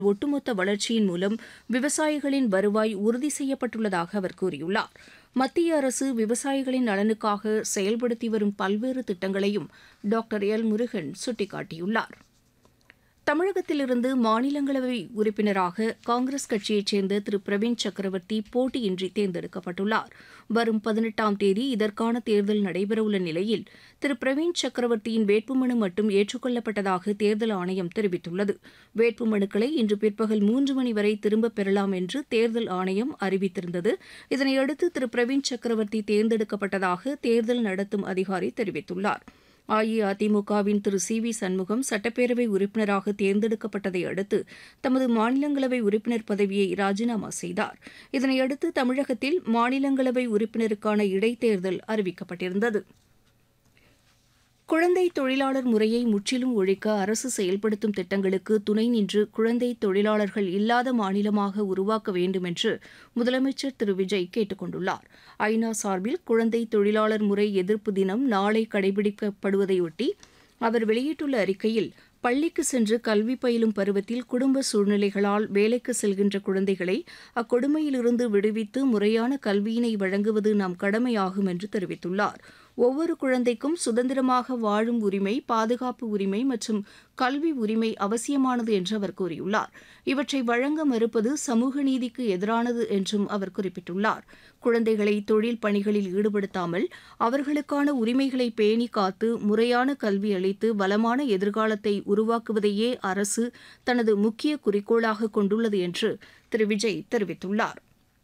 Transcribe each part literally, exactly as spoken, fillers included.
ஒட்டுமொத்த வளர்ச்சியின் மூலம் விவசாயிகளின் வருவாய் உறுதி செய்யப்பட்டுள்ளதாக அவர் கூறியுள்ளார். மத்திய அரசு விவசாயிகளின் நலனுக்காக செயல்படுத்தி வரும் பல்வேறு திட்டங்களையும் டாக்டர் எல் முருகன் சுட்டிக்காட்டியுள்ளார். தமிழகத்திலிருந்து மாநிலங்களவை உறுப்பினராக காங்கிரஸ் கட்சியைச் சேர்ந்த திரு பிரவீன் சக்கரவர்த்தி போட்டியின்றி தேர்ந்தெடுக்கப்பட்டுள்ளார். வரும் பதினெட்டாம் தேதி இதற்கான தேர்தல் நடைபெறவுள்ள நிலையில் திரு பிரவீன் சக்கரவர்த்தியின் வேட்புமனு மட்டும் ஏற்றுக்கொள்ளப்பட்டதாக தேர்தல் ஆணையம் தெரிவித்துள்ளது. வேட்புமனுக்களை இன்று பிற்பகல் மூன்று மணி வரை திரும்பப் பெறலாம் என்று தேர்தல் ஆணையம் அறிவித்திருந்தது. இதனையடுத்து திரு பிரவீன் சக்கரவர்த்தி தேர்ந்தெடுக்கப்பட்டதாக தேர்தல் நடத்தும் அதிகாரி தெரிவித்துள்ளார். அஇஅதிமுகவின் திரு சி வி சண்முகம் சட்டப்பேரவை உறுப்பினராக தேர்ந்தெடுக்கப்பட்டதை அடுத்து தமது மாநிலங்களவை உறுப்பினர் பதவியை ராஜினாமா செய்தார். இதனையடுத்து தமிழகத்தில் மாநிலங்களவை உறுப்பினருக்கான இடைத்தேர்தல் அறிவிக்கப்பட்டிருந்தது. குழந்தை தொழிலாளர் முறையை முற்றிலும் ஒழிக்க அரசு செயல்படுத்தும் திட்டங்களுக்கு துணை நின்று குழந்தை தொழிலாளர்கள் இல்லாத மாநிலமாக உருவாக்க வேண்டும் என்று முதலமைச்சர் திரு விஜய் கேட்டுக் கொண்டுள்ளார். ஐநா சார்பில் குழந்தை தொழிலாளர் முறை எதிர்ப்பு தினம் நாளை கடைபிடிக்கப்படுவதையொட்டி அவர் வெளியிட்டுள்ள அறிக்கையில், பள்ளிக்கு சென்று கல்வி பயிலும் பருவத்தில் குடும்ப சூழ்நிலைகளால் வேலைக்கு செல்கின்ற குழந்தைகளை அக்கொடுமையிலிருந்து விடுவித்து முறையான கல்வியினை வழங்குவது நம் கடமையாகும் என்று தெரிவித்துள்ளார். ஒவ்வொரு குழந்தைக்கும் சுதந்திரமாக வாழும் உரிமை, பாதுகாப்பு உரிமை மற்றும் கல்வி உரிமை அவசியமானது என்று அவர் கூறியுள்ளார். இவற்றை வழங்க மறுப்பது சமூக நீதிக்கு எதிரானது என்றும் அவர் குறிப்பிட்டுள்ளார். குழந்தைகளை தொழில் பணிகளில் ஈடுபடுத்தாமல் அவர்களுக்கான உரிமைகளை பேணி காத்து முறையான கல்வி அளித்து வளமான எதிர்காலத்தை உருவாக்குவதையே அரசு தனது முக்கிய குறிக்கோளாக கொண்டுள்ளது என்று திரு விஜய் தெரிவித்துள்ளார்.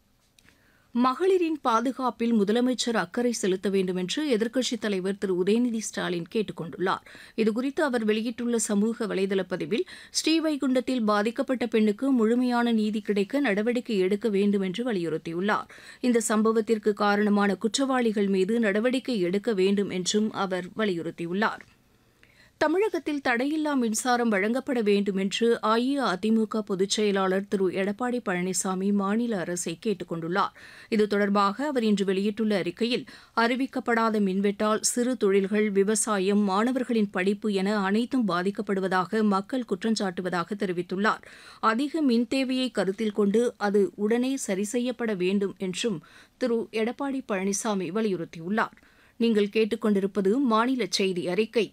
மகளிரின் பாதுகாப்பில் முதலமைச்சர் அக்கறை செலுத்த வேண்டும் என்று எதிர்க்கட்சித் தலைவர் திரு உதயநிதி ஸ்டாலின் கேட்டுக் கொண்டுள்ளார். இதுகுறித்து அவர் வெளியிட்டுள்ள சமூக வலைதள பதிவில், ஸ்ரீவைகுண்டத்தில் பாதிக்கப்பட்ட பெண்ணுக்கு முழுமையான நீதி கிடைக்க நடவடிக்கை எடுக்க வேண்டும் என்று வலியுறுத்தியுள்ளார். இந்த சம்பவத்திற்கு காரணமான குற்றவாளிகள் மீது நடவடிக்கை எடுக்க வேண்டும் என்றும் அவர் வலியுறுத்தியுள்ளார். தமிழகத்தில் தடையில்லா மின்சாரம் வழங்கப்பட வேண்டும் என்று அஇஅதிமுக பொதுச் செயலாளர் திரு எடப்பாடி பழனிசாமி மாநில அரசை கேட்டுக் கொண்டுள்ளார். இது தொடர்பாக அவர் இன்று வெளியிட்டுள்ள அறிக்கையில், அறிவிக்கப்படாத மின்வெட்டால் சிறு தொழில்கள், விவசாயம், மாணவர்களின் படிப்பு என அனைத்தும் பாதிக்கப்படுவதாக மக்கள் குற்றஞ்சாட்டுவதாக தெரிவித்துள்ளார். அதிக மின் தேவையை கருத்தில் கொண்டு அது உடனே சரி செய்யப்பட வேண்டும் என்றும் திரு எடப்பாடி பழனிசாமி வலியுறுத்தியுள்ளார். நீங்கள் கேட்டுக்கொண்டிருப்பது மாநில செய்தி அறிக்கை.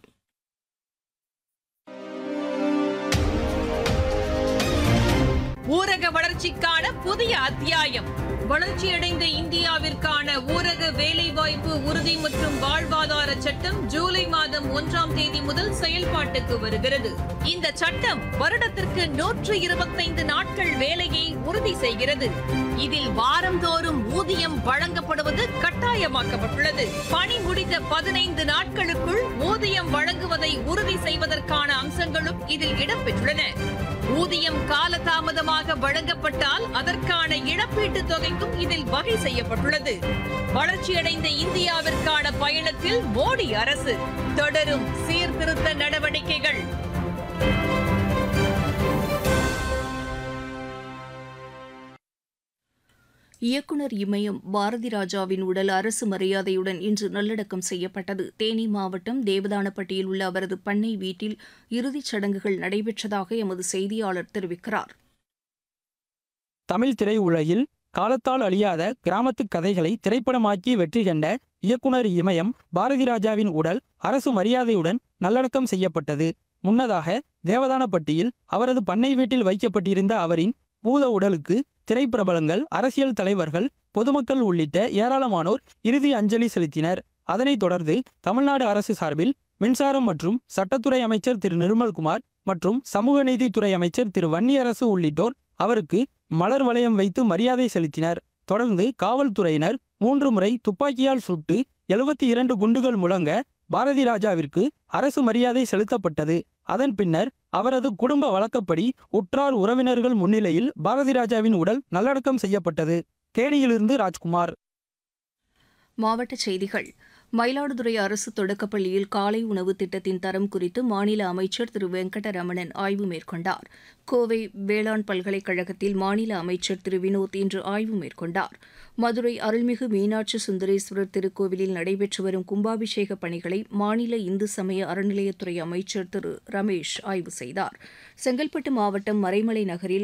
ஊரக வளர்ச்சிக்கான புதிய அத்தியாயம். வளர்ச்சியடைந்த இந்தியாவிற்கான ஊரக வேலைவாய்ப்பு உறுதி மற்றும் வாழ்வாதார சட்டம் ஜூலை மாதம் ஒன்றாம் தேதி முதல் செயல்பாட்டுக்கு வருகிறது. இந்த சட்டம் வருடத்திற்கு நூற்று இருபத்தைந்து நாட்கள் வேலையை உறுதி செய்கிறது. இதில் வாரந்தோறும் ஊதியம் வழங்கப்படுவது கட்டாயமாக்கப்பட்டுள்ளது. பணி முடிந்த பதினைந்து நாட்களுக்குள் ஊதியம் வழங்குவதை உறுதி செய்வதற்கான அம்சங்களும் இதில் இடம்பெற்றுள்ளன. ஊதியம் காலதாமதமாக வழங்கப்பட்டால் அதற்கான இழப்பீட்டுத் தொகைக்கும் இதில் வகை செய்யப்பட்டுள்ளது. வளர்ச்சியடைந்த இந்தியாவிற்கான பயணத்தில் மோடி அரசு தொடரும் சீர்திருத்த நடவடிக்கைகள். இயக்குநர் இமயம் பாரதி ராஜாவின் உடல் அரசு மரியாதையுடன் இன்று நல்லடக்கம் செய்யப்பட்டது. தேனி மாவட்டம் தேவதானப்பட்டியில் உள்ள அவரது பண்ணை வீட்டில் இறுதிச் சடங்குகள் நடைபெற்றதாக எமது செய்தியாளர் தெரிவிக்கிறார். தமிழ் திரையுலகில் காலத்தால் அழியாத கிராமத்து கதைகளை திரைப்படமாக்கி வெற்றி கண்ட இயக்குநர் இமயம் பாரதி ராஜாவின் உடல் அரசு மரியாதையுடன் நல்லடக்கம் செய்யப்பட்டது. முன்னதாக தேவதானப்பட்டியில் அவரது பண்ணை வீட்டில் வைக்கப்பட்டிருந்த அவரின் பூத உடலுக்கு திரைப்பிரபலங்கள், அரசியல் தலைவர்கள், பொதுமக்கள் உள்ளிட்ட ஏராளமானோர் இறுதி அஞ்சலி செலுத்தினர். அதனைத் தொடர்ந்து தமிழ்நாடு அரசு சார்பில் மின்சாரம் மற்றும் சட்டத்துறை அமைச்சர் திரு நிர்மல்குமார் மற்றும் சமூக நீதித்துறை அமைச்சர் திரு வன்னியரசு உள்ளிட்டோர் அவருக்கு மலர் வளையம் வைத்து மரியாதை செலுத்தினர். தொடர்ந்து காவல்துறையினர் மூன்று முறை துப்பாக்கியால் சுட்டு எழுபத்தி இரண்டு குண்டுகள் முழங்க பாரதி ராஜாவிற்கு அரசு மரியாதை செலுத்தப்பட்டது. அதன் பின்னர் அவரது குடும்ப வழக்கப்படி உற்றார் உறவினர்கள் முன்னிலையில் பாரதி ராஜாவின் உடல் நல்லடக்கம் செய்யப்பட்டது. தேனியிலிருந்து ராஜ்குமார். மாவட்டச் செய்திகள். மயிலாடுதுறை அரசு தொடக்கப்பள்ளியில் காலை உணவு திட்டத்தின் தரம் குறித்து மாநில அமைச்சர் திரு வெங்கடரமணன் ஆய்வு மேற்கொண்டார். கோவை வேளாண் பல்கலைக்கழகத்தில் மாநில அமைச்சர் திரு வினோத் இன்று ஆய்வு மேற்கொண்டார். மதுரை அருள்மிகு மீனாட்சி சுந்தரேஸ்வரர் திருக்கோவிலில் நடைபெற்று வரும் கும்பாபிஷேக பணிகளை மாநில இந்து சமய அறநிலையத்துறை அமைச்சர் திரு ரமேஷ் ஆய்வு செய்தார். செங்கல்பட்டு மாவட்டம் மறைமலை நகரில்